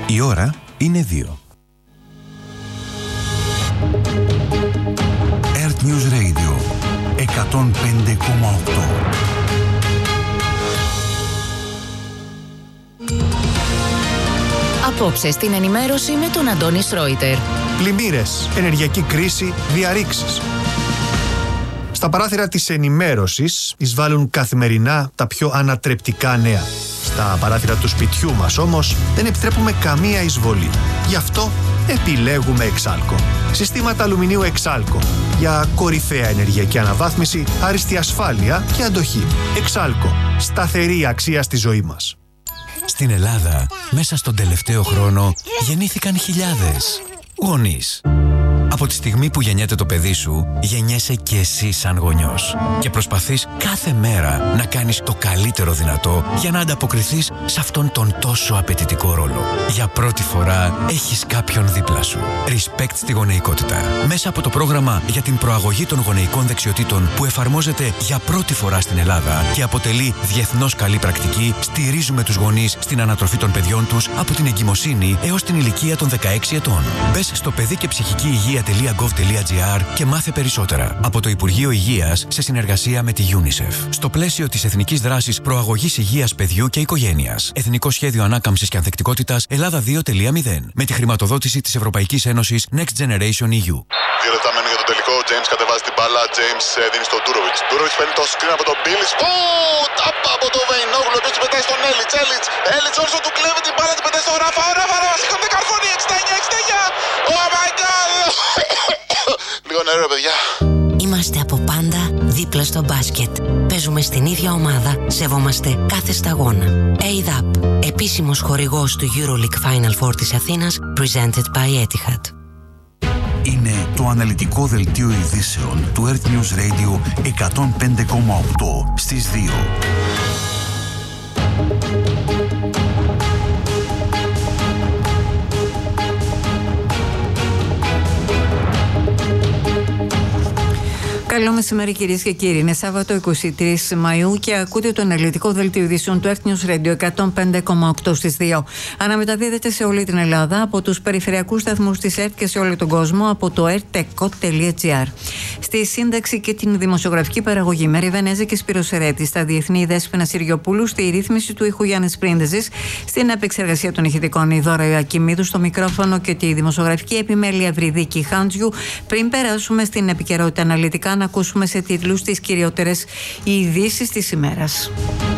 Η ώρα είναι 2. Earth News Radio 105,8. Απόψε στην ενημέρωση με τον Αντώνη Σρόιτερ. Πλημμύρες, ενεργειακή κρίση, διαρρήξεις. Στα παράθυρα της ενημέρωσης εισβάλλουν καθημερινά τα πιο ανατρεπτικά νέα. Στα παράθυρα του σπιτιού μας όμως δεν επιτρέπουμε καμία εισβολή. Γι' αυτό επιλέγουμε Εξάλκο. Συστήματα αλουμινίου Εξάλκο για κορυφαία ενεργειακή αναβάθμιση, άριστη ασφάλεια και αντοχή. Εξάλκο. Σταθερή αξία στη ζωή μας. Στην Ελλάδα, μέσα στον τελευταίο χρόνο, γεννήθηκαν χιλιάδες γονείς. Από τη στιγμή που γεννιέται το παιδί σου, γεννιέσαι και εσύ σαν γονιός. Και προσπαθείς κάθε μέρα να κάνεις το καλύτερο δυνατό για να ανταποκριθείς σε αυτόν τον τόσο απαιτητικό ρόλο. Για πρώτη φορά έχεις κάποιον δίπλα σου. Respect στη γονεϊκότητα. Μέσα από το πρόγραμμα για την προαγωγή των γονεϊκών δεξιοτήτων που εφαρμόζεται για πρώτη φορά στην Ελλάδα και αποτελεί διεθνώς καλή πρακτική, στηρίζουμε τους γονείς στην ανατροφή των παιδιών τους από την εγκυμοσύνη έως την ηλικία των 16 ετών. Μπες στο παιδί και ψυχική υγεία.gov.gr και μάθε περισσότερα. Από το Υπουργείο Υγείας σε συνεργασία με τη UNICEF. Στο πλαίσιο της Εθνικής Δράσης Προαγωγής Υγείας Παιδιού και Οικογένειας. Εθνικό Σχέδιο Ανάκαμψης και Ανθεκτικότητας Ελλάδα 2.0. Με τη χρηματοδότηση της Ευρωπαϊκής Ένωσης Next Generation EU. 2 λεπτά μένουν για τον τελικό. Ο James κατεβάζει την μπάλα. James δίνει στον Ντούροβιτς. Ντούροβιτς παίρνει το screen από τον Μπίλις. Τάπα από τον Βεϊνόγλου. Ο οποίος την πετάει στον Έλιτς. Έλιτς όρσο του κλέβει την μπάλα. Την πετάει στον Ράφα. Ο Ράφα σηκώνει καρφώνει. 69. Oh my god. Λίγο νερό, παιδιά. Είμαστε από πάντα δίπλα στο μπάσκετ. Παίζουμε στην ίδια ομάδα. Σεβόμαστε κάθε σταγόνα. ADAP, επίσημος χορηγός του EuroLeague Final Four της Αθήνας, presented by Etihad. Είναι το αναλυτικό δελτίο ειδήσεων του Earth News Radio 105,8 στις 2. Καλό μεσημέρι, κυρίες και κύριοι. Είναι Σάββατο 23 Μαΐου και ακούτε το αναλυτικό δελτίο ειδήσεων του Earth News Radio 105,8 στις 2. Αναμεταδίδεται σε όλη την Ελλάδα από τους περιφερειακούς σταθμούς της ΕΡΤ και σε όλο τον κόσμο από το ertekot.gr. Στη σύνταξη και την δημοσιογραφική παραγωγή Μέρη Βενέζη και Σπύρος Ερέτης, στα διεθνή Δέσποινα Συριοπούλου, στη ρύθμιση του ήχου Γιάννης Πρίντεζης, στην επεξεργασία των ηχητικών η Δώρα Ιωακιμίδου, στο μικρόφωνο και τη δημοσιογραφική επιμέλεια Βρυδίκη Χάντζιου. Πριν περάσουμε στην επικαιρότητα αναλυτικά, να ακούσουμε σε τίτλους τις κυριότερες ειδήσεις της ημέρας.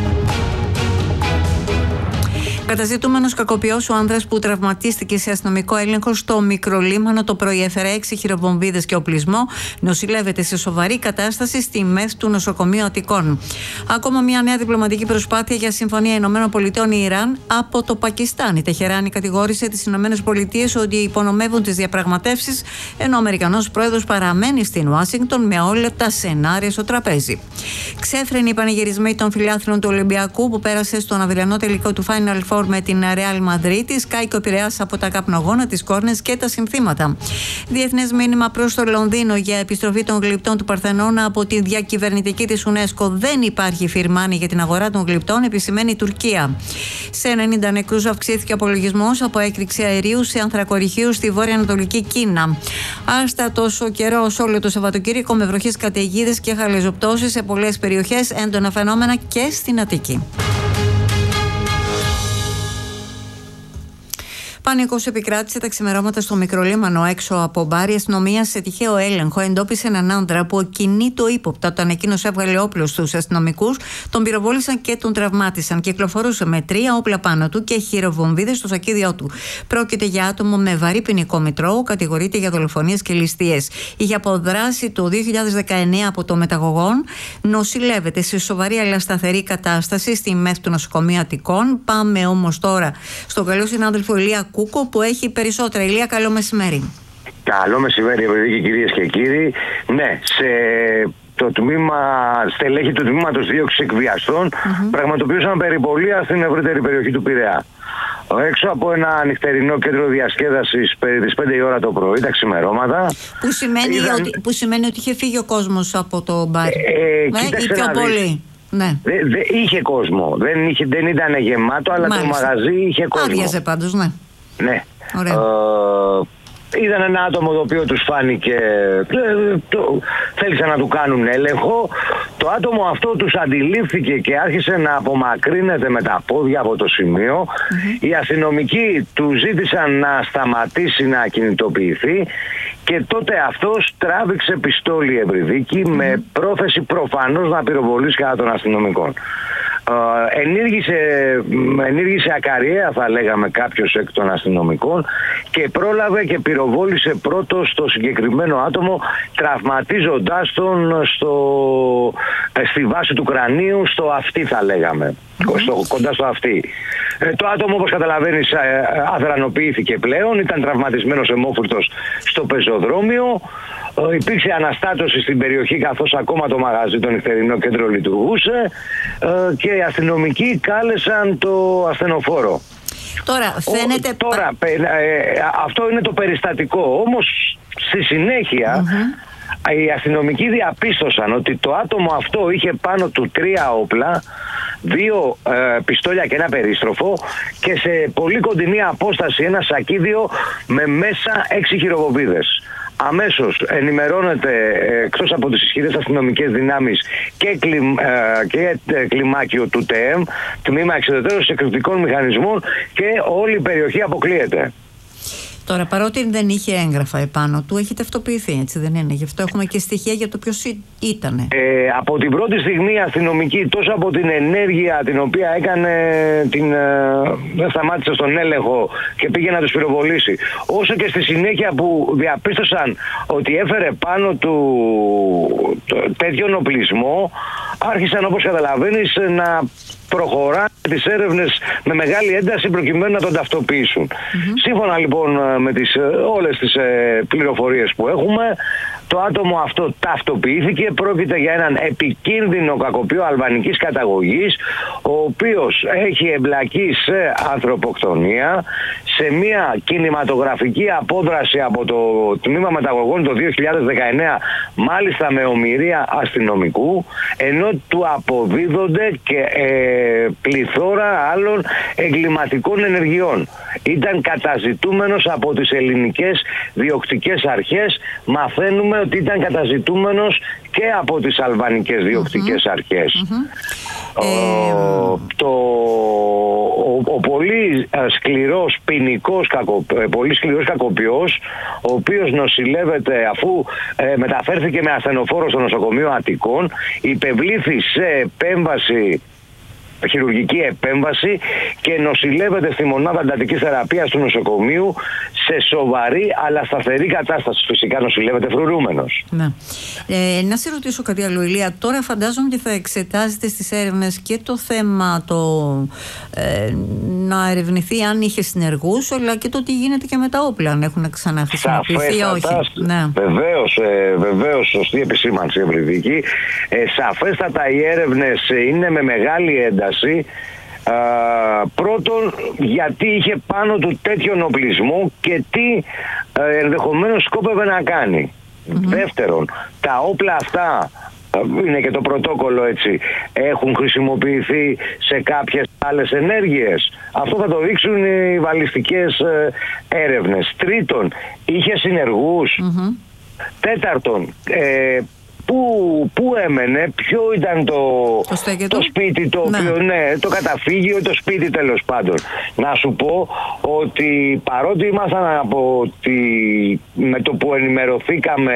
Καταζητούμενος κακοποιός, ο άνδρας που τραυματίστηκε σε αστυνομικό έλεγχο στο Μικρολίμανο το πρωί, έφερε 6 χειροβομβίδες και οπλισμό, νοσηλεύεται σε σοβαρή κατάσταση στη ΜΕΘ του νοσοκομείου Αττικών. Ακόμα μια νέα διπλωματική προσπάθεια για συμφωνία ΗΠΑ-Ιράν από το Πακιστάν. Η Τεχεράνη κατηγόρησε τις ΗΠΑ ότι υπονομεύουν τις διαπραγματεύσεις, ενώ ο Αμερικανός πρόεδρος παραμένει στην Ουάσιγκτον με όλα τα σενάρια στο τραπέζι. Ξέφρενοι πανηγυρισμοί των φιλάθλων του Ολυμπιακού που πέρασε στον αυριανό τελικό του Final Four με την Ρεάλ Μαδρίτη, σκάει ο Πειραιάς από τα καπνογόνα, τις κόρνες και τα συνθήματα. Διεθνές μήνυμα προς το Λονδίνο για επιστροφή των γλυπτών του Παρθενώνα από τη διακυβερνητική της UNESCO. Δεν υπάρχει φιρμάνι για την αγορά των γλυπτών, επισημαίνει η Τουρκία. Σε 90 νεκρούς αυξήθηκε ο απολογισμός από έκρηξη αερίου σε ανθρακοριχείο στη βόρεια-ανατολική Κίνα. Άστα τόσο καιρό όλο το Σαββατοκύριακο με βροχές, καταιγίδες και χαλεζοπτώσεις σε πολλές περιοχές, έντονα φαινόμενα και στην Αττική. Πανικός επικράτησε τα ξημερώματα στο Μικρολίμανο έξω από μπάρ. Η αστυνομία σε τυχαίο έλεγχο εντόπισε έναν άνδρα που ακινήτο ύποπτα όταν εκείνος έβγαλε όπλο στους αστυνομικούς, τον πυροβόλησαν και τον τραυμάτισαν. Κυκλοφορούσε με 3 όπλα πάνω του και χειροβομβίδες στο σακίδιό του. Πρόκειται για άτομο με βαρύ ποινικό μητρό, κατηγορείται για δολοφονίες και ληστείες. Είχε αποδράσει το 2019 από το μεταγωγόν, νοσηλεύεται σε σοβαρή αλλά σταθερή κατάσταση στη ΜΕΘ του νοσοκομείου Αττικών. Πάμε όμως τώρα στον καλό συνάδελφο Ηλία Κούκο που έχει περισσότερα. Ηλία, καλό μεσημέρι. Καλό μεσημέρι, κυρίες και κύριοι. Ναι, στελέχη του τμήματος δίωξης εκβιαστών πραγματοποιούσαν περιπολία στην ευρύτερη περιοχή του Πειραιά. Έξω από ένα νυχτερινό κέντρο διασκέδασης περί τις 5 η ώρα το πρωί, τα ξημερώματα. Που σημαίνει ότι είχε φύγει ο κόσμος από το μπαρ. Ή πιο πολύ. Ναι. Είχε κόσμο. Δεν ήταν γεμάτο, αλλά το μαγαζί είχε κόσμο. Άδειαζε πάντως, ναι. Ναι. Ωραία. Είδαν ένα άτομο το οποίο τους φάνηκε, θέλησαν να του κάνουν έλεγχο. Το άτομο αυτό τους αντιλήφθηκε και άρχισε να απομακρύνεται με τα πόδια από το σημείο. Οι αστυνομικοί του ζήτησαν να σταματήσει να κινητοποιηθεί και τότε αυτός τράβηξε πιστόλι ευρυδίκη με πρόθεση προφανώς να πυροβολήσει κατά των αστυνομικών. Ενήργησε ακαριέα, θα λέγαμε, κάποιος εκ των αστυνομικών και πρόλαβε και πυροβόλησε πρώτος το συγκεκριμένο άτομο, τραυματίζοντάς τον στη βάση του κρανίου, στο αυτί, θα λέγαμε, κοντά στο αυτί. Το άτομο, όπως καταλαβαίνεις, αδρανοποιήθηκε πλέον, ήταν τραυματισμένος αιμόφουρτος στο πεζοδρόμιο. Υπήρξε αναστάτωση στην περιοχή καθώς ακόμα το μαγαζί, το νυχτερινό κέντρο, λειτουργούσε και οι αστυνομικοί κάλεσαν το ασθενοφόρο. Τώρα φαίνεται... Αυτό είναι το περιστατικό. Όμως στη συνέχεια οι αστυνομικοί διαπίστωσαν ότι το άτομο αυτό είχε πάνω του 3 όπλα, 2 πιστόλια και ένα περίστροφο και σε πολύ κοντινή απόσταση ένα σακίδιο με μέσα 6 χειροβομβίδες. Αμέσως ενημερώνεται, εκτός από τις ισχυρές αστυνομικές δυνάμεις, και κλιμάκιο του ΤΕΕΜ, τμήμα εξεδετέρωσης εκρηκτικών μηχανισμών, και όλη η περιοχή αποκλείεται. Τώρα, παρότι δεν είχε έγγραφα επάνω του, έχει ταυτοποιηθεί, έτσι δεν είναι? Γι' αυτό έχουμε και στοιχεία για το ποιος ήτανε. Από την πρώτη στιγμή οι αστυνομικοί, τόσο από την ενέργεια την οποία έκανε, δεν σταμάτησε στον έλεγχο και πήγε να τους πυροβολήσει, όσο και στη συνέχεια που διαπίστωσαν ότι έφερε πάνω του τέτοιον οπλισμό, άρχισαν, όπως καταλαβαίνεις, να προχωράνε τις έρευνες με μεγάλη ένταση προκειμένου να τον ταυτοποιήσουν. Σύμφωνα λοιπόν με όλες τις πληροφορίες που έχουμε, το άτομο αυτό ταυτοποιήθηκε. Πρόκειται για έναν επικίνδυνο κακοποιό αλβανικής καταγωγής, ο οποίος έχει εμπλακεί σε ανθρωποκτονία, σε μια κινηματογραφική απόδραση από το τμήμα μεταγωγών το 2019, μάλιστα με ομηρία αστυνομικού, ενώ του αποδίδονται και πληθώρα άλλων εγκληματικών ενεργειών. Ήταν καταζητούμενος από τις ελληνικές διοκτικές αρχές. Μαθαίνουμε ότι ήταν καταζητούμενος και από τις αλβανικές διοκτικές αρχές. Ο πολύ σκληρός ποινικός κακοποιός, ο οποίος νοσηλεύεται, αφού μεταφέρθηκε με ασθενοφόρο στο νοσοκομείο Αττικών, υπευλήθη σε χειρουργική επέμβαση και νοσηλεύεται στη μονάδα εντατικής θεραπείας του νοσοκομείου σε σοβαρή αλλά σταθερή κατάσταση. Φυσικά νοσηλεύεται φρουρούμενος. Ναι. Να σε ρωτήσω κάτι άλλο, Ηλία. Τώρα φαντάζομαι και θα εξετάζετε στις έρευνες και το θέμα να ερευνηθεί αν είχε συνεργούς, αλλά και το τι γίνεται και με τα όπλα, αν έχουν ξαναχρησιμοποιηθεί ή όχι. Ναι. Βεβαίως, σωστή επισήμανση, Ευρυδίκη. Σαφέστατα οι έρευνες είναι με μεγάλη ένταση. Πρώτον, γιατί είχε πάνω του τέτοιον οπλισμό και τι ενδεχομένως σκόπευε να κάνει. Δεύτερον, τα όπλα αυτά, είναι και το πρωτόκολλο έτσι, έχουν χρησιμοποιηθεί σε κάποιες άλλες ενέργειες. Αυτό θα το δείξουν οι βαλιστικές έρευνες. Τρίτον, είχε συνεργούς. Τέταρτον, πού έμενε, ποιο ήταν το σπίτι το οποίο, το καταφύγιο ή το σπίτι, τέλος πάντων. Να σου πω ότι παρότι ήμασταν με το που ενημερωθήκαμε,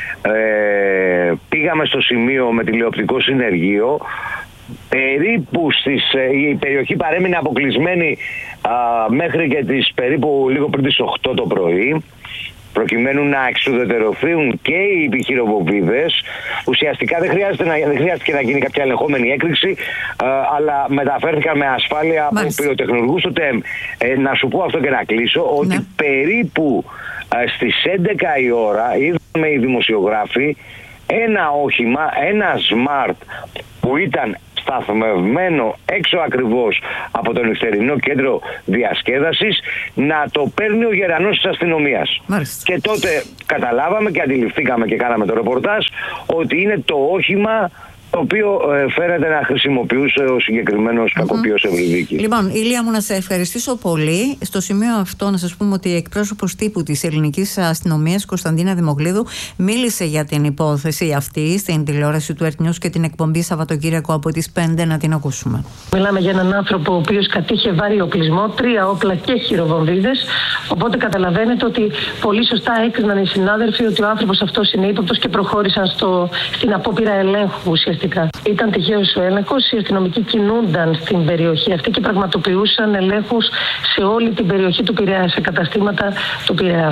πήγαμε στο σημείο με τηλεοπτικό συνεργείο, περίπου η περιοχή παρέμεινε αποκλεισμένη μέχρι και περίπου λίγο πριν τις 8 το πρωί, προκειμένου να εξουδετερωθούν και οι επιχειροβομβίδες. Ουσιαστικά δεν χρειάστηκε να γίνει κάποια ελεγχόμενη έκρηξη, αλλά μεταφέρθηκαν με ασφάλεια από πυροτεχνουργούς του ΤΕΜ. Να σου πω αυτό και να κλείσω, ότι περίπου στις 11 η ώρα είδαμε οι δημοσιογράφοι ένα όχημα, ένα Smart που ήταν σταθμευμένο έξω ακριβώς από το νυχτερινό κέντρο διασκέδασης, να το παίρνει ο γερανός της αστυνομίας. Και τότε καταλάβαμε και αντιληφθήκαμε και κάναμε το ρεπορτάζ ότι είναι το όχημα το οποίο φέρεται να χρησιμοποιούσε ο συγκεκριμένος κακοποιός Ευρυδίκης. Λοιπόν, Ηλία μου, να σε ευχαριστήσω πολύ. Στο σημείο αυτό να σας πούμε ότι η εκπρόσωπος τύπου της ελληνικής αστυνομίας, Κωνσταντίνα Δημοκλίδου, μίλησε για την υπόθεση αυτή στην τηλεόραση του Earth News και την εκπομπή Σαββατοκύριακο από τις 5. Να την ακούσουμε. Μιλάμε για έναν άνθρωπο ο οποίος κατήχε βάρη οπλισμό, 3 όπλα και χειροβομβίδες. Οπότε καταλαβαίνετε ότι πολύ σωστά έκριναν οι συνάδελφοι ότι ο άνθρωπος αυτός είναι ύποπτος και προχώρησαν στην απόπειρα ελέγχου ουσιαστικά. Ήταν τυχαίος ο έλεγχος, οι αστυνομικοί κινούνταν στην περιοχή αυτή και πραγματοποιούσαν ελέγχους σε όλη την περιοχή του Πειραιά, σε καταστήματα του Πειραιά.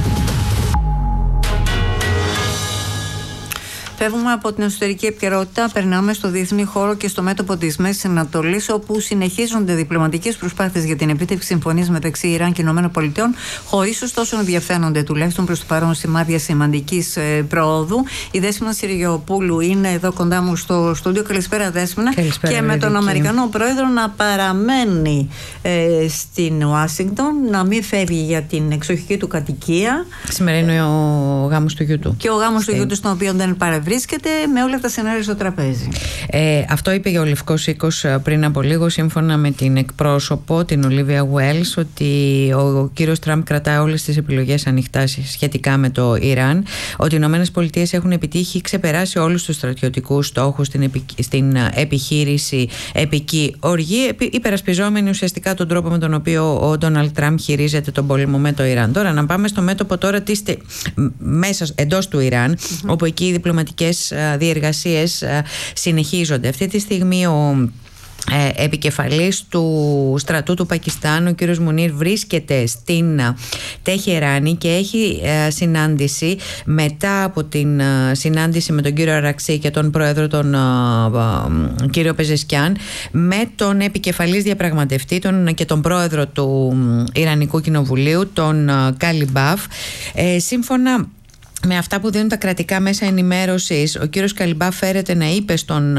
Φεύγουμε από την εσωτερική επικαιρότητα, περνάμε στο διεθνή χώρο και στο μέτωπο της Μέσης Ανατολής, όπου συνεχίζονται διπλωματικές προσπάθειες για την επίτευξη συμφωνίας μεταξύ Ιράν και ΗΠΑ, χωρίς ωστόσο να διαφαίνονται τουλάχιστον προς το παρόν σημάδια σημαντικής πρόοδου. Η Δέσποινα Συριγιοπούλου είναι εδώ κοντά μου στο στούντιο. Καλησπέρα, Δέσποινα. Και με τον Αμερικανό πρόεδρο να παραμένει στην Ουάσιγκτον, να μην φεύγει για την εξοχική του κατοικία. Σήμερα είναι ο γάμος του γιού του. Και ο γάμος του γιού του, στον οποίο δεν βρίσκεται, με όλα τα σενάρια στο τραπέζι. Αυτό είπε ο Λευκός Οίκος πριν από λίγο, σύμφωνα με την εκπρόσωπο, την Ολίβια Γουέλς, ότι ο κύριος Τραμπ κρατά όλες τις επιλογές ανοιχτά σχετικά με το Ιράν, ότι οι ΗΠΑ έχουν επιτύχει, ξεπεράσει όλους τους στρατιωτικούς στόχους στην επιχείρηση επική οργή, υπερασπιζόμενοι ουσιαστικά τον τρόπο με τον οποίο ο Ντόναλντ Τραμπ χειρίζεται τον πόλεμο με το Ιράν. Τώρα να πάμε στο μέτωπο τώρα μέσα εντός του Ιράν, όπου εκεί οι διπλωματικές διεργασίες συνεχίζονται. Αυτή τη στιγμή ο επικεφαλής του στρατού του Πακιστάν, ο κύριος Μουνίρ, βρίσκεται στην Τεχεράνη και έχει συνάντηση μετά από την συνάντηση με τον κύριο Αραξί και τον πρόεδρο τον κύριο Πεζεσκιάν, με τον επικεφαλής διαπραγματευτή και τον πρόεδρο του Ιρανικού Κοινοβουλίου, τον Καλιμπάφ. Σύμφωνα με αυτά που δίνουν τα κρατικά μέσα ενημέρωσης, ο κύριος Καλιμπάφ φέρεται να είπε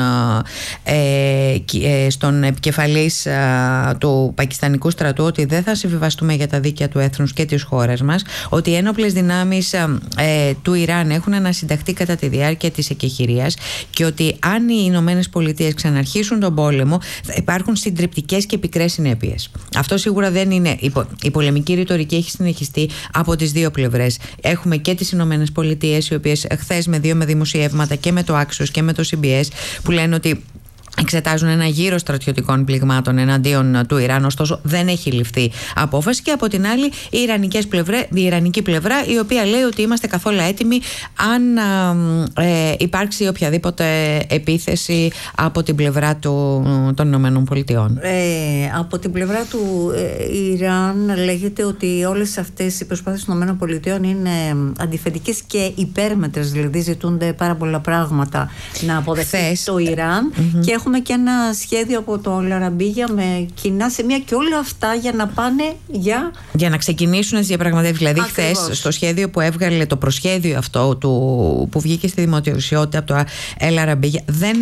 στον επικεφαλής του Πακιστανικού στρατού ότι δεν θα συμβιβαστούμε για τα δίκαια του έθνους και της χώρας μας, ότι οι ένοπλες δυνάμεις του Ιράν έχουν ανασυνταχθεί κατά τη διάρκεια της εκεχηρίας και ότι αν οι Ηνωμένες Πολιτείες ξαναρχίσουν τον πόλεμο θα υπάρχουν συντριπτικές και πικρές συνέπειες. Αυτό σίγουρα δεν είναι. Η πολεμική ρητορική έχει συνεχιστεί από τις δύο πλευρές. Έχουμε και τις Ηνωμένες Πολιτείες, οι οποίες χθες με δημοσιεύματα και με το Axios και με το CBS, που λένε ότι εξετάζουν ένα γύρο στρατιωτικών πληγμάτων εναντίον του Ιράν, ωστόσο δεν έχει ληφθεί απόφαση, και από την άλλη η Ιρανική πλευρά, η οποία λέει ότι είμαστε καθόλου έτοιμοι αν υπάρξει οποιαδήποτε επίθεση από την πλευρά των Ηνωμένων Πολιτειών. Από την πλευρά του Ιράν λέγεται ότι όλες αυτές οι προσπάθειες των Ηνωμένων Πολιτειών είναι αντιφατικές και υπέρμετρες, δηλαδή ζητούνται πάρα πολλά πράγματα να αποδεχθεί το Ιράν, και έχουμε και ένα σχέδιο από το Λαραμπίγια με κοινά σημεία και όλα αυτά για να πάνε για να ξεκινήσουν τις διαπραγματεύσεις. Δηλαδή χθες στο σχέδιο που έβγαλε, το προσχέδιο αυτό που βγήκε στη δημοσιότητα από το Λαραμπίγια,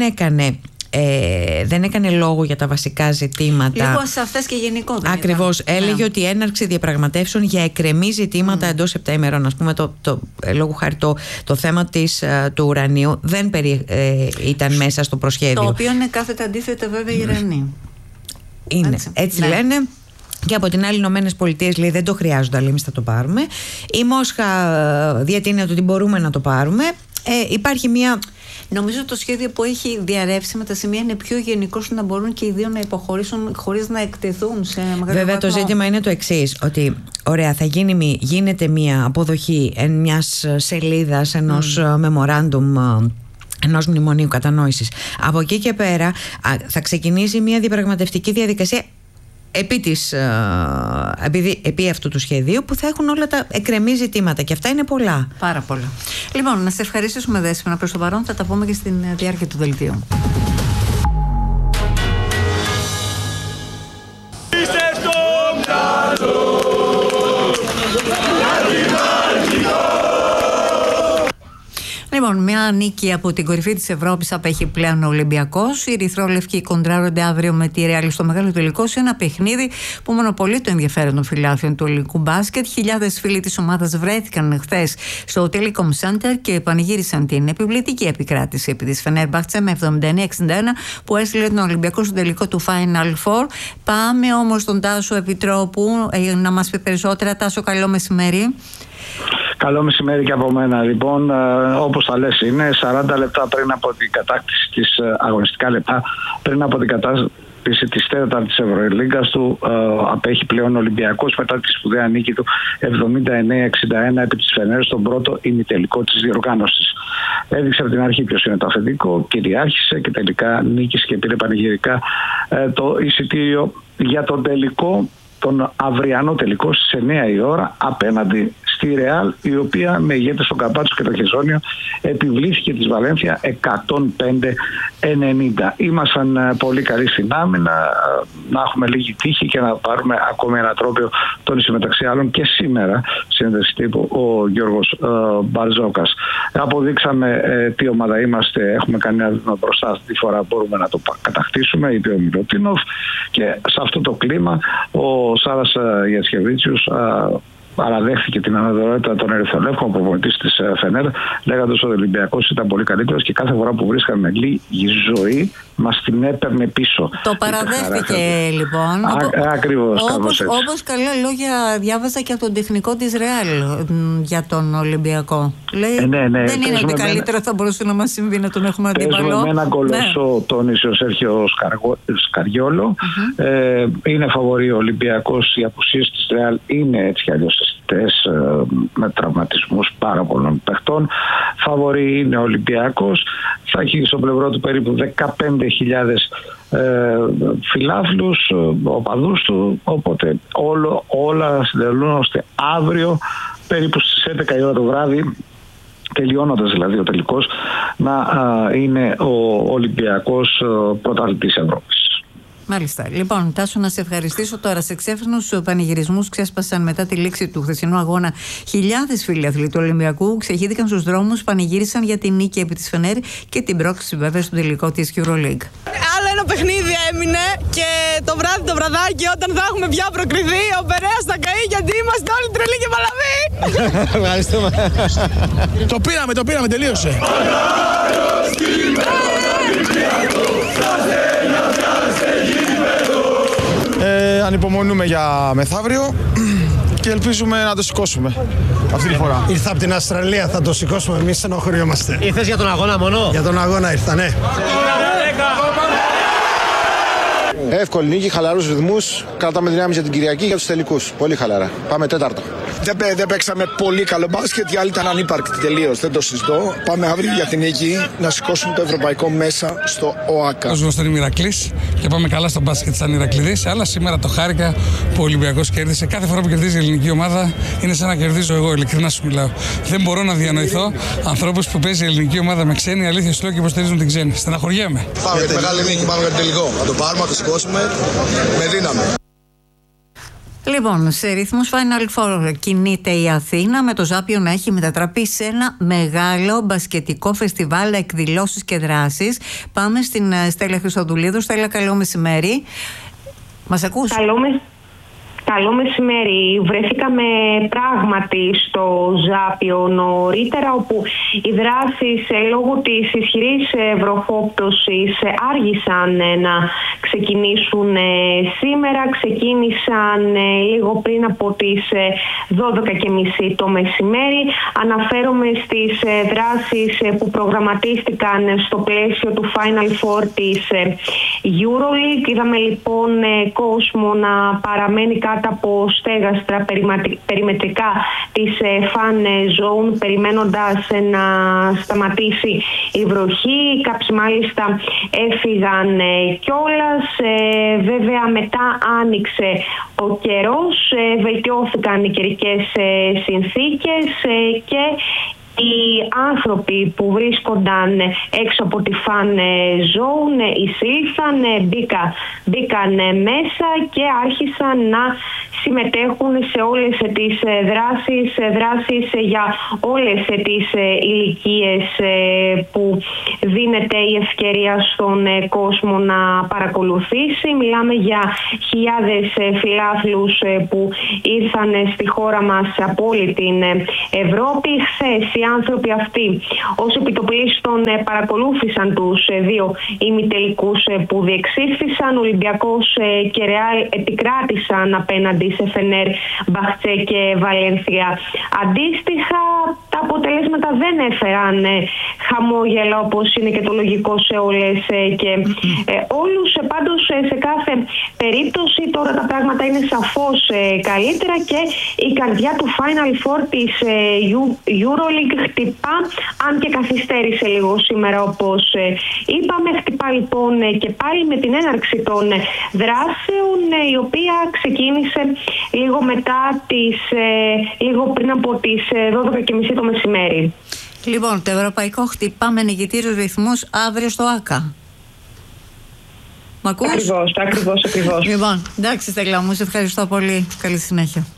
δεν έκανε λόγο για τα βασικά ζητήματα. Λίγο ασαφές και γενικό. Ακριβώς. Έλεγε ότι η έναρξη διαπραγματεύσεων για εκκρεμή ζητήματα εντός 7 ημερών. Ας πούμε, λόγω χάρη το θέμα του ουρανίου δεν ήταν μέσα στο προσχέδιο. Το οποίο είναι κάθετα αντίθετα, βέβαια, οι Ιρανοί. Έτσι λένε. Και από την άλλη, οι Ηνωμένες Πολιτείες λέει δεν το χρειάζονται, αλλά εμείς θα το πάρουμε. Η Μόσχα διατείνεται ότι μπορούμε να το πάρουμε. Υπάρχει μια. Νομίζω το σχέδιο που έχει διαρρεύσει με τα σημεία είναι πιο γενικό, ώστε να μπορούν και οι δύο να υποχωρήσουν χωρίς να εκτεθούν σε μεγάλο Βέβαια, βαθμό. το ζήτημα είναι το εξής, ότι ωραία, γίνεται μια αποδοχή μιας σελίδας, ενός memorandum, ενός μνημονίου κατανόησης. Από εκεί και πέρα θα ξεκινήσει μια διαπραγματευτική διαδικασία επί αυτού του σχεδίου, που θα έχουν όλα τα εκκρεμή ζητήματα, και αυτά είναι πολλά. Πάρα πολλά. Λοιπόν, να σε ευχαριστήσουμε, Δέσποινα. Προς το παρόν θα τα πούμε και στην διάρκεια του δελτίου. Λοιπόν, μια νίκη από την κορυφή της Ευρώπης απέχει πλέον ο Ολυμπιακός. Οι ερυθρόλευκοι κοντράρονται αύριο με τη Ρεάλ στο μεγάλο τελικό σε ένα παιχνίδι που μονοπολεί το ενδιαφέρον των φιλάθλων του ελληνικού μπάσκετ. Χιλιάδες φίλοι της ομάδας βρέθηκαν χθες στο Telecom Center και πανηγύρισαν την επιβλητική επικράτηση επί της Φενέρμπαχτσε με 79-61 που έστειλε τον Ολυμπιακό στο τελικό του Final Four. Πάμε όμως στον Τάσο Επιτρόπου να μας πει περισσότερα. Τάσο, καλό μεσημέρι. Καλό μεσημέρι και από μένα. Λοιπόν, όπως θα λες, είναι 40 λεπτά πριν από την κατάκτηση της αγωνιστικά λεπτά, πριν από την κατάκτηση της τέταρτης Ευρωλίγκας του, απέχει πλέον ο Ολυμπιακός μετά τη σπουδαία νίκη του 79-61 επί της Φενέρ στον πρώτο ημιτελικό της διοργάνωσης. Έδειξε από την αρχή ποιος είναι το αφεντικό, κυριάρχησε και τελικά νίκησε και πήρε πανηγυρικά το εισιτήριο για τον τελικό, τον αυριανό τελικό στις 9 η ώρα απέναντι στη Ρεάλ, η οποία με ηγέτες τον Καμπάτσο και το Χεζόνιο επιβλήθηκε της Βαλένθια 105-90. Ήμασταν πολύ καλοί στην άμυνα, να έχουμε λίγη τύχη και να πάρουμε ακόμη ένα τρόπαιο, τόνισε μεταξύ άλλων και σήμερα σύνδεση τύπου ο Γιώργος Μπαρζόκας. Αποδείξαμε τι ομάδα είμαστε, έχουμε κάνει ένα βήμα μπροστά, αυτή τη φορά μπορούμε να το κατακτήσουμε, είπε ο Μιλωτίνοφ, και σε αυτό το κλίμα ο Σάρας Γιατσχεβίτσιους παραδέχθηκε την αναδρομότητα των ερυθρολεύκων, προπονητής της Φενέρ, λέγοντας ότι ο Ολυμπιακός ήταν πολύ καλύτερος και κάθε φορά που βρίσκαμε λίγη ζωή μας την έπαιρνε πίσω. Το παραδέχτηκε λοιπόν. Ακριβώς. Όπως καλά λόγια διάβαζα και από τον τεχνικό της Ρεάλ για τον Ολυμπιακό. Λέει δεν είναι ότι καλύτερο θα μπορούσε να μας συμβεί να τον έχουμε αντίπαλο. Παίζουμε με έναν κολοσσό, τόνισε ο Σέρχιο Σκαριόλο. Είναι φαβορί ο Ολυμπιακός, οι απουσίες της Ρεάλ είναι έτσι κι αλλιώς με τραυματισμούς πάρα πολλών παιχτών. Φαβορί είναι ο Ολυμπιακός, θα έχει στο πλευρό του περίπου 15.000 φιλάθλους, οπαδούς του, οπότε όλα συντελούν ώστε αύριο περίπου στις 11 η ώρα το βράδυ, τελειώνοντας δηλαδή ο τελικός, να είναι ο Ολυμπιακός πρωταθλητής Ευρώπης. Μάλιστα. Λοιπόν, Τάσο, να σε ευχαριστήσω τώρα. Σε ξέφρενους πανηγυρισμούς ξέσπασαν μετά τη λήξη του χθεσινού αγώνα. Χιλιάδες φίλαθλοι του Ολυμπιακού ξεχύθηκαν στους δρόμους, πανηγύρισαν για την νίκη επί της Φενέρ και την πρόκληση βέβαια στο τελικό της EuroLeague. Άλλο ένα παιχνίδι έμεινε και το βράδυ το βραδάκι, όταν θα έχουμε πια προκριθεί, ο Περέας θα καεί γιατί είμαστε όλοι τρελοί και παλαβοί. Ευχαριστούμε. Το πήραμε, τελείωσε. Ανυπομονούμε για μεθαύριο και ελπίζουμε να το σηκώσουμε αυτή τη φορά. Ήρθα από την Αυστραλία, θα το σηκώσουμε, εμείς στενοχωριόμαστε. Ήρθες για τον αγώνα μόνο? Για τον αγώνα ήρθα, ναι. Εύκολη νίκη, χαλαρούς ρυθμούς. Κρατάμε δυνάμεις για την Κυριακή, για τους τελικούς. Πολύ χαλαρά. Πάμε τέταρτο. Δεν παίξαμε πολύ καλό μπάσκετ, οι άλλοι ήταν ανύπαρκτοι τελείως. Δεν το συζητώ. Πάμε αύριο για την νίκη να σηκώσουμε το ευρωπαϊκό μέσα στο ΟΑΚΑ. Ως γνωστό είμαι Ηρακλής και πάμε καλά στο μπάσκετ σαν Ηρακλήδης. Αλλά σήμερα το χάρηκα που ο Ολυμπιακός κέρδισε. Κάθε φορά που κερδίζει η ελληνική ομάδα είναι σαν να κερδίζω εγώ, ειλικρινά σου μιλάω. Δεν μπορώ να διανοηθώ ανθρώπους που παίζει η ελληνική ομάδα με ξένη, αλήθεια σου λέω, και υποστηρίζουν την ξένη. Στεναχωριέμαι. Πάμε για τη μεγάλη νίκη, πάμε για το τελικό. Θα το πάρουμε, θα το σηκώσουμε με δύναμη. Λοιπόν, σε ρυθμούς Final Four κινείται η Αθήνα, με το Ζάπιο να έχει μετατραπεί σε ένα μεγάλο μπασκετικό φεστιβάλ, εκδηλώσεις και δράσεις. Πάμε στην Στέλλα Χριστοδουλίδου. Στέλλα, καλό μεσημέρι. Μας ακούς? Καλό μεσημέρι. Βρεθήκαμε πράγματι στο Ζάπιο νωρίτερα, όπου οι δράσεις λόγω της ισχυρής βροχόπτωσης άργησαν να ξεκινήσουν σήμερα. Ξεκίνησαν λίγο πριν από τις 12:30 το μεσημέρι. Αναφέρομαι στις δράσεις που προγραμματίστηκαν στο πλαίσιο του Final Four της EuroLeague. Είδαμε λοιπόν κόσμο να παραμένει κάτω από στέγαστρα περιμετρικά της fan zone, περιμένοντας να σταματήσει η βροχή. Κάποιοι μάλιστα έφυγαν κιόλας. Βέβαια μετά άνοιξε ο καιρός, βελτιώθηκαν οι καιρικές συνθήκες και οι άνθρωποι που βρίσκονταν έξω από τη fan zone εισήλθαν, μπήκαν μέσα και άρχισαν να συμμετέχουν σε όλες τις δράσεις για όλες τις ηλικίες που δίνεται η ευκαιρία στον κόσμο να παρακολουθήσει. Μιλάμε για χιλιάδες φιλάθλους που ήρθαν στη χώρα μας από όλη την Ευρώπη. Χθες οι άνθρωποι αυτοί ως επιτοπλίστων παρακολούθησαν τους δύο ημιτελικούς που διεξήχθησαν. Ολυμπιακός και Ρεάλ επικράτησαν απέναντι σε Φενέρ, Μπαχτσέ και Βαλένθια. Αντίστοιχα, τα αποτελέσματα δεν έφεραν χαμόγελα, όπως είναι και το λογικό σε όλες και όλους. Πάντως σε κάθε περίπτωση τώρα τα πράγματα είναι σαφώς καλύτερα και η καρδιά του Final Four της EuroLeague χτυπά, αν και καθυστέρησε λίγο σήμερα όπως είπαμε. Χτυπά λοιπόν και πάλι με την έναρξη των δράσεων, η οποία ξεκίνησε λίγο πριν από τις 12:30 το μεσημέρι. Λοιπόν, το ευρωπαϊκό χτυπά με νικητήριους ρυθμούς αύριο στο ΆΚΑ. Μ' ακούς? Ακριβώς. Λοιπόν, εντάξει Στέλλα μου, σε ευχαριστώ πολύ. Καλή συνέχεια.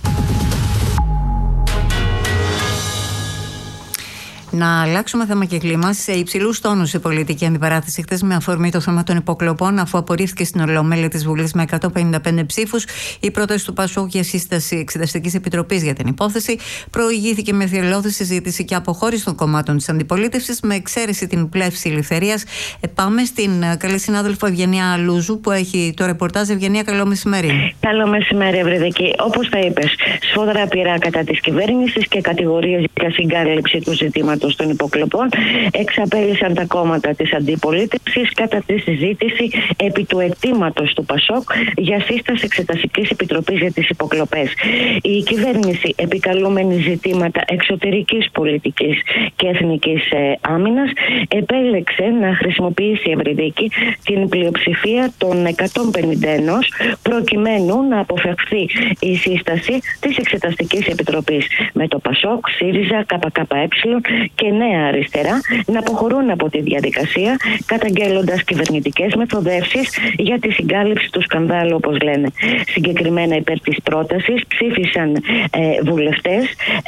Να αλλάξουμε θέμα και κλίμα. Σε υψηλούς τόνους η πολιτική αντιπαράθεση χθες με αφορμή το θέμα των υποκλοπών, αφού απορρίφθηκε στην Ολομέλεια της Βουλής με 155 ψήφους η πρόταση του ΠΑΣΟΚ για σύσταση Εξεταστικής Επιτροπής για την υπόθεση. Προηγήθηκε με θελώδη συζήτηση και αποχώρηση των κομμάτων της αντιπολίτευσης, με εξαίρεση την πλεύση ελευθερίας. Πάμε στην καλή συνάδελφο Ευγενία Λούζου που έχει το ρεπορτάζ. Ευγενία, καλό μεσημέρι. Καλό μεσημέρι, Ευρεδική. Όπως τα είπες, σφόδρα πειρά κατά της κυβέρνησης και κατηγορίες για συγκάλυψη του ζητήματος των υποκλοπών εξαπέλυσαν τα κόμματα της αντιπολίτευσης κατά τη συζήτηση επί του αιτήματος του ΠΑΣΟΚ για σύσταση Εξεταστικής Επιτροπής για τις υποκλοπές. Η κυβέρνηση, επικαλούμενη ζητήματα εξωτερικής πολιτικής και εθνικής άμυνας, επέλεξε να χρησιμοποιήσει, Ευρεδίκη, την πλειοψηφία των 151 προκειμένου να αποφευχθεί η σύσταση της Εξεταστικής Επιτροπής, με το ΠΑΣΟΚ, ΣΥΡΙΖΑ, ΚΚΕ και Νέα Αριστερά να αποχωρούν από τη διαδικασία, καταγγέλλοντας κυβερνητικές μεθοδεύσεις για τη συγκάλυψη του σκανδάλου, όπως λένε. Συγκεκριμένα υπέρ της πρότασης ψήφισαν βουλευτές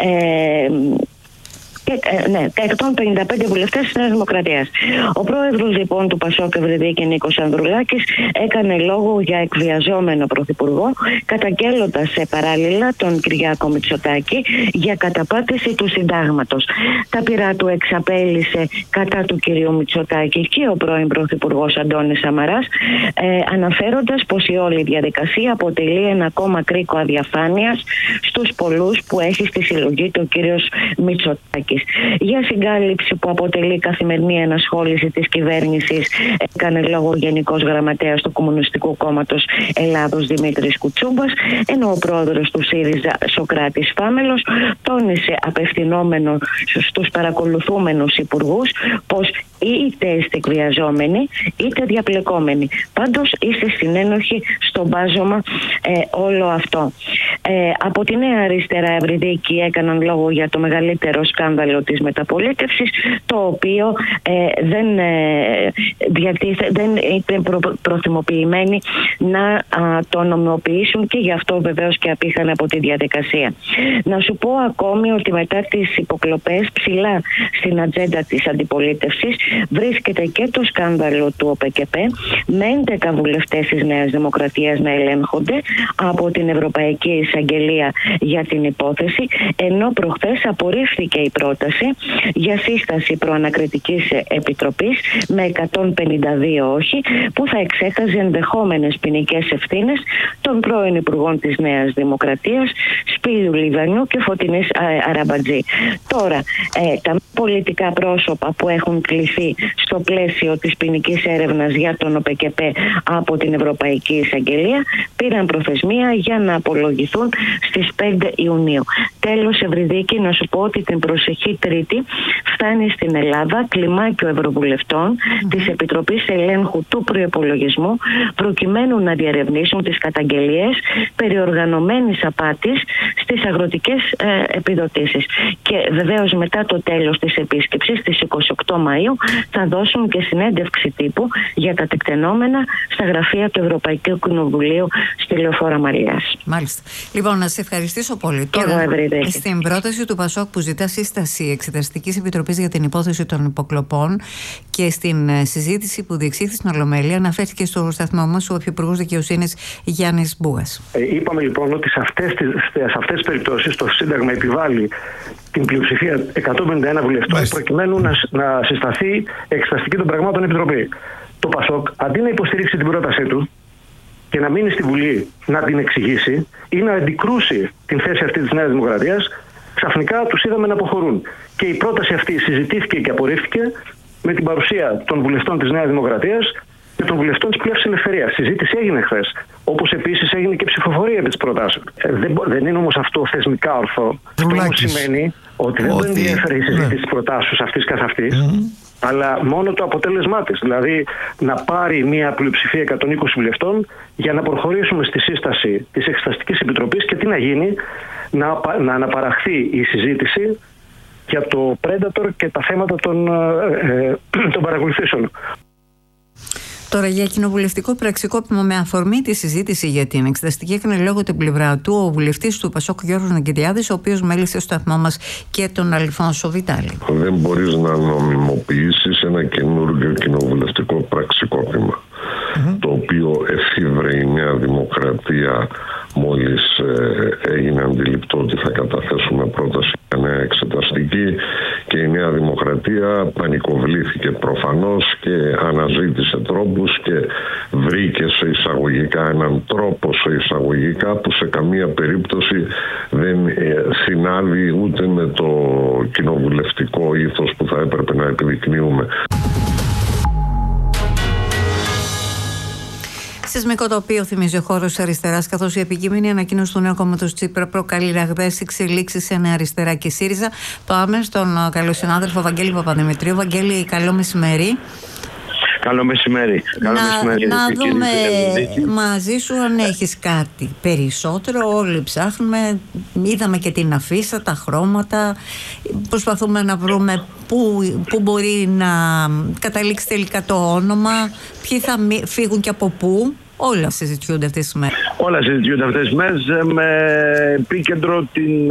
τα 155 βουλευτές της Νέας Δημοκρατίας. Ο πρόεδρος λοιπόν του ΠΑΣΟΚ, Ευρεδίκη, Νίκος Ανδρουλάκης, έκανε λόγο για εκβιαζόμενο πρωθυπουργό, καταγγέλλοντας παράλληλα τον Κυριάκο Μητσοτάκη για καταπάτηση του συντάγματος. Τα πειρά του εξαπέλυσε κατά του κυρίου Μητσοτάκη και ο πρώην πρωθυπουργός Αντώνης Σαμαράς, αναφέροντας πως η όλη διαδικασία αποτελεί ένα ακόμα κρίκο αδιαφάνειας στους πολλούς που έχει στη συλλογή του ο κύριος Μητσοτάκης. Για συγκάλυψη που αποτελεί καθημερινή ενασχόληση της κυβέρνησης έκανε λόγο ο Γενικός Γραμματέας του Κομμουνιστικού Κόμματος Ελλάδος Δημήτρης Κουτσούμπας, ενώ ο πρόεδρος του ΣΥΡΙΖΑ Σωκράτης Φάμελος τόνισε απευθυνόμενο στους παρακολουθούμενους υπουργούς πως είτε είστε εκβιαζόμενοι είτε διαπλεκόμενοι. Πάντως είστε συνένοχοι στο μπάζωμα όλο αυτό. Από τη Νέα Αριστερά, Ευρυδίκη, έκαναν λόγο για το μεγαλύτερο σκάνδαλο της μεταπολίτευσης, το οποίο δεν ήταν προθυμοποιημένοι να το νομιμοποιήσουν και γι' αυτό βεβαίως και απήχαν από τη διαδικασία. Να σου πω ακόμη ότι μετά τις υποκλοπές ψηλά στην ατζέντα της αντιπολίτευσης βρίσκεται και το σκάνδαλο του ΟΠΚΠ, με 11 βουλευτές της Νέας Δημοκρατίας να ελέγχονται από την Ευρωπαϊκή Εισαγγελία για την υπόθεση, ενώ προχθές απορρίφθηκε η πρόταση για σύσταση προανακριτικής επιτροπής με 152 όχι, που θα εξέταζε ενδεχόμενες ποινικές ευθύνες των πρώην υπουργών της Νέας Δημοκρατίας, Σπύριου Λιβανιού και Φωτεινής Αραμπατζή. Τώρα, τα πολιτικά πρόσωπα που έχουν κληθεί στο πλαίσιο της ποινικής έρευνας για τον ΟΠΚΠ από την Ευρωπαϊκή Εισαγγελία πήραν προθεσμία για να απολογηθούν Βουλευτών στις 5 Ιουνίου. Τέλος, Ευρυδίκη, να σου πω ότι την προσεχή Τρίτη φτάνει στην Ελλάδα κλιμάκιο Ευρωβουλευτών της Επιτροπής Ελέγχου του Προϋπολογισμού, προκειμένου να διερευνήσουν τις καταγγελίες περί οργανωμένης απάτης στις αγροτικές επιδοτήσεις. Και βεβαίως μετά το τέλος της επίσκεψης, στις 28 Μαΐου, θα δώσουν και συνέντευξη τύπου για τα τεκτενόμενα στα γραφεία του Ευρωπαϊκού Κοινοβουλίου στη Λεωφόρα Μαριάς. Μάλιστα. Λοιπόν, να σε ευχαριστήσω πολύ. Τώρα, στην πρόταση του ΠΑΣΟΚ που ζητά σύσταση Εξεταστικής Επιτροπής για την υπόθεση των υποκλοπών και στην συζήτηση που διεξήχθη στην Ολομέλεια, αναφέρθηκε στο σταθμό μας ο Υφυπουργός Δικαιοσύνης Γιάννης Μπούγας. Είπαμε λοιπόν ότι σε αυτές τις περιπτώσεις το Σύνταγμα επιβάλλει την πλειοψηφία 151 βουλευτών προκειμένου να συσταθεί Εξεταστική των Πραγμάτων Επιτροπή. Το ΠΑΣΟΚ, αντί να υποστηρίξει την πρότασή του και να μείνει στη Βουλή να την εξηγήσει ή να αντικρούσει την θέση αυτή της Νέας Δημοκρατίας, ξαφνικά τους είδαμε να αποχωρούν. Και η πρόταση αυτή συζητήθηκε και απορρίφθηκε με την παρουσία των βουλευτών της Νέας Δημοκρατίας και των βουλευτών της Πλεύσης Ελευθερίας. Συζήτηση έγινε χθες. Όπως επίσης έγινε και ψηφοφορία επί της προτάσεως. Δεν είναι όμως αυτό θεσμικά ορθό. Αυτό όμως σημαίνει ότι δεν ενδιαφέρει η συζήτηση της προτάσεως αυτής καθ' αυτής, αλλά μόνο το αποτέλεσμά της. Δηλαδή να πάρει μια πλειοψηφία 120 βουλευτών για να προχωρήσουμε στη σύσταση της Εξεταστικής Επιτροπής και τι να γίνει, να αναπαραχθεί η συζήτηση για το Predator και τα θέματα των παρακολουθήσεων. Τώρα, για κοινοβουλευτικό πραξικόπημα με αφορμή τη συζήτηση για την εξεταστική, έκανε λόγο την πλευρά του ο βουλευτής του ΠΑΣΟΚ Γιώργος Ναγκηριάδης, ο οποίος μέλησε στο σταθμό μας και τον Αλφόνσο Βιτάλη. Δεν μπορείς να νομιμοποιήσεις ένα καινούργιο κοινοβουλευτικό πραξικόπημα, το οποίο εφήβρε η Νέα Δημοκρατία μόλις έγινε αντιληπτό ότι θα καταθέσουμε πρόταση για νέα εξεταστική, και η Νέα Δημοκρατία πανικοβλήθηκε προφανώς και αναζήτησε τρόπους και βρήκε σε εισαγωγικά έναν τρόπο σε εισαγωγικά που σε καμία περίπτωση δεν συνάδει ούτε με το κοινοβουλευτικό ήθος που θα έπρεπε να επιδεικνύουμε. Σεισμικό τοπίο θυμίζει ο χώρος αριστεράς, καθώς η επικείμενη ανακοίνωση του νέου κόμματος Τσίπρα προκαλεί ραγδαίες εξελίξεις σε Νέα Αριστερά και ΣΥΡΙΖΑ. Πάμε στον καλό συνάδελφο Βαγγέλη Παπαδημητρίου. Βαγγέλη, καλό μεσημέρι. Καλό μεσημέρι. Να δούμε μαζί σου αν έχεις κάτι περισσότερο. Όλοι ψάχνουμε, είδαμε και την αφίσα, τα χρώματα. Προσπαθούμε να βρούμε πού μπορεί να καταλήξει τελικά το όνομα, ποιοι θα φύγουν και από πού. Όλα συζητιούνται αυτές τις μέρες. Όλα συζητιούνται αυτές τις μέρες με επίκεντρο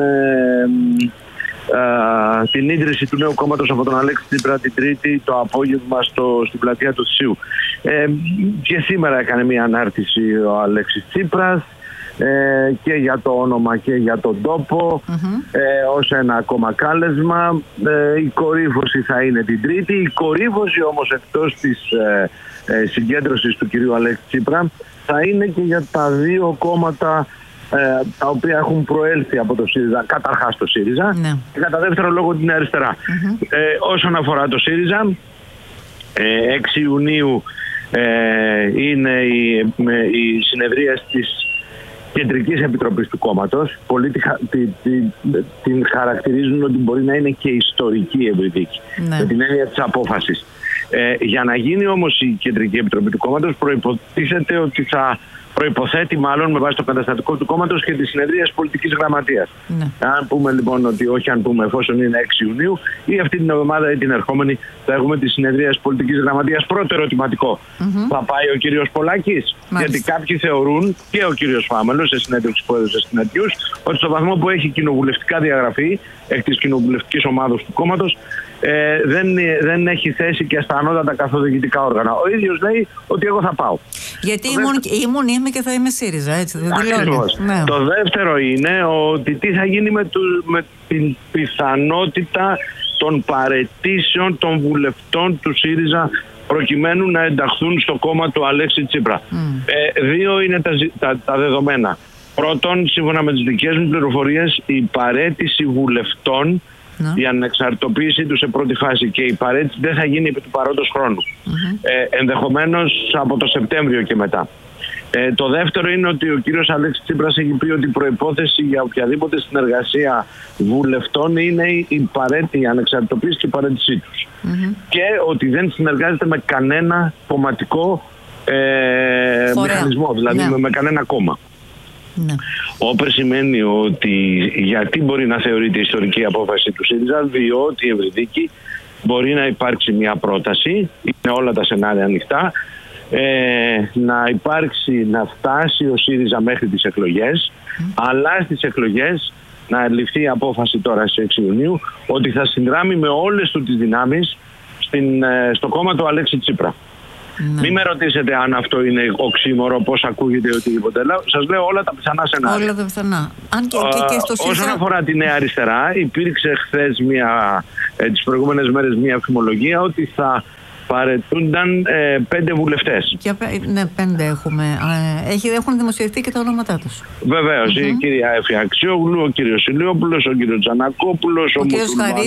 την ίδρυση του νέου κόμματος από τον Αλέξη Τσίπρα την Τρίτη το απόγευμα στην πλατεία του Θησίου. Και σήμερα έκανε μια ανάρτηση ο Αλέξης Τσίπρας και για το όνομα και για τον τόπο, ως ένα ακόμα κάλεσμα. Η κορύφωση θα είναι την Τρίτη. Η κορύφωση όμως, εκτός της συγκέντρωσης του κυρίου Αλέξη Τσίπρα, θα είναι και για τα δύο κόμματα τα οποία έχουν προέλθει από το ΣΥΡΙΖΑ, καταρχάς το ΣΥΡΙΖΑ, και κατά δεύτερο λόγο την αριστερά. Όσον αφορά το ΣΥΡΙΖΑ, 6 Ιουνίου είναι η συνεδρία της Κεντρικής Επιτροπής του κόμματος. Πολλοί την χαρακτηρίζουν ότι μπορεί να είναι και ιστορική Ευρυδίκη, με την έννοια της απόφασης. Για να γίνει όμως η Κεντρική Επιτροπή του κόμματος, προϋποτίθεται ότι θα προϋποθέτει μάλλον με βάση το καταστατικό του κόμματος και τη συνεδρία της πολιτικής γραμματείας. Αν πούμε λοιπόν ότι όχι, αν πούμε εφόσον είναι 6 Ιουνίου ή αυτή την εβδομάδα ή την ερχόμενη θα έχουμε τη συνεδρία της πολιτικής γραμματείας. Πρώτο ερωτηματικό. Θα πάει ο κύριος Πολάκης? Γιατί κάποιοι θεωρούν, και ο κύριος Φάμελος σε συνέντευξη που έδωσε στην Αττιούς, ότι στο βαθμό που έχει κοινοβουλευτικά διαγραφή εκ της κοινοβουλευτικής ομάδος του κόμματος, δεν έχει θέση και στα ανώτατα καθοδηγητικά όργανα. Ο ίδιος λέει ότι εγώ θα πάω. Γιατί είμαι και θα είμαι ΣΥΡΙΖΑ, έτσι δεν Ακριβώς. Το δεύτερο είναι ότι τι θα γίνει με την πιθανότητα των παραιτήσεων των βουλευτών του ΣΥΡΙΖΑ προκειμένου να ενταχθούν στο κόμμα του Αλέξη Τσίπρα. Δύο είναι τα δεδομένα. Πρώτον, σύμφωνα με τις δικές μου πληροφορίες, η παραίτηση βουλευτών, η ανεξαρτητοποίησή του σε πρώτη φάση και η παραίτηση δεν θα γίνει επί του παρόντος χρόνου. Ενδεχομένως από το Σεπτέμβριο και μετά. Το δεύτερο είναι ότι ο κύριος Αλέξης Τσίπρας έχει πει ότι η προϋπόθεση για οποιαδήποτε συνεργασία βουλευτών είναι η ανεξαρτητοποίηση και η παραίτησή τους. Και ότι δεν συνεργάζεται με κανένα κομματικό μηχανισμό, δηλαδή με κανένα κόμμα. Όπερ σημαίνει ότι γιατί μπορεί να θεωρείται ιστορική απόφαση του ΣΥΡΙΖΑ, διότι η Ευρυδίκη μπορεί να υπάρξει μια πρόταση, είναι όλα τα σενάρια ανοιχτά, να υπάρξει, να φτάσει ο ΣΥΡΙΖΑ μέχρι τις εκλογές, αλλά στις εκλογές να ληφθεί η απόφαση τώρα στις 6 Ιουνίου ότι θα συνδράμει με όλες του τις δυνάμεις στο κόμμα του Αλέξη Τσίπρα. Μην με ρωτήσετε αν αυτό είναι οξύμορο, πώς ακούγεται οτιδήποτε. Σας λέω όλα τα πιθανά σενάρια. Όλα τα πιθανά. Όσον αφορά τη Νέα Αριστερά, υπήρξε χθες τις προηγούμενες μέρες μια φημολογία ότι θα παρετούνταν 5 βουλευτές. Ναι, 5 έχουμε. Έχουν δημοσιευτεί και τα ονόματά τους. Βεβαίως. Η κυρία Εφη Αξιόγλου, ο κύριος Ηλιόπουλος, ο κύριος Τζανακόπουλος, ο κύριος